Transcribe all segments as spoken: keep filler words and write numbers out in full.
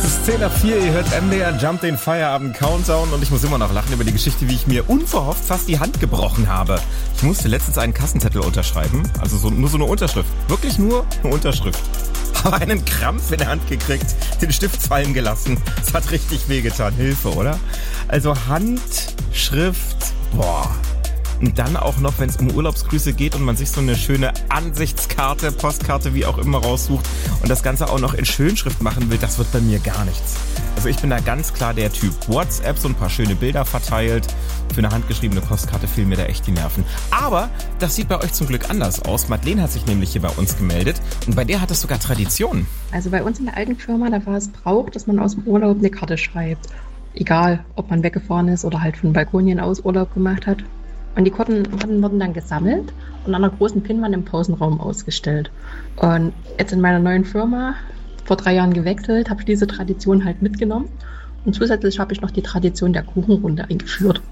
Es ist zehn nach vier, ihr hört M D R Jump, den Feierabend-Countdown und ich muss immer noch lachen über die Geschichte, wie ich mir unverhofft fast die Hand gebrochen habe. Ich musste letztens einen Kassenzettel unterschreiben, also so, nur so eine Unterschrift. Wirklich nur eine Unterschrift. Habe einen Krampf in der Hand gekriegt, den Stift fallen gelassen. Es hat richtig wehgetan. Hilfe, oder? Also Handschrift, boah. Und dann auch noch, wenn es um Urlaubsgrüße geht und man sich so eine schöne Ansichtskarte, Postkarte, wie auch immer raussucht und das Ganze auch noch in Schönschrift machen will, das wird bei mir gar nichts. Also ich bin da ganz klar der Typ. WhatsApp, so ein paar schöne Bilder verteilt. Für eine handgeschriebene Postkarte fehlen mir da echt die Nerven. Aber das sieht bei euch zum Glück anders aus. Madeleine hat sich nämlich hier bei uns gemeldet und bei der hat es sogar Tradition. Also bei uns in der alten Firma, da war es Brauch, dass man aus dem Urlaub eine Karte schreibt. Egal, ob man weggefahren ist oder halt von Balkonien aus Urlaub gemacht hat. Und die Karten wurden dann gesammelt und an einer großen Pinnwand im Pausenraum ausgestellt. Und jetzt in meiner neuen Firma, vor drei Jahren gewechselt, habe ich diese Tradition halt mitgenommen. Und zusätzlich habe ich noch die Tradition der Kuchenrunde eingeführt.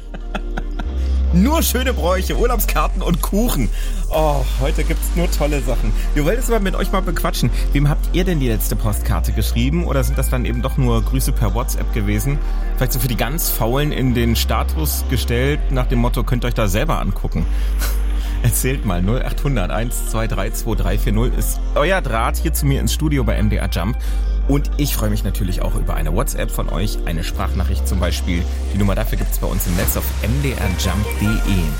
Nur schöne Bräuche, Urlaubskarten und Kuchen. Oh, heute gibt's nur tolle Sachen. Wir wollten es aber mit euch mal bequatschen. Wem habt ihr denn die letzte Postkarte geschrieben? Oder sind das dann eben doch nur Grüße per WhatsApp gewesen? Vielleicht so für die ganz Faulen in den Status gestellt, nach dem Motto, könnt ihr euch da selber angucken. Erzählt mal, null acht hundert eins zwei drei zwei drei vier null ist euer Draht hier zu mir ins Studio bei M D R Jump. Und ich freue mich natürlich auch über eine WhatsApp von euch, eine Sprachnachricht zum Beispiel. Die Nummer dafür gibt's bei uns im Netz auf m d r jump punkt d e.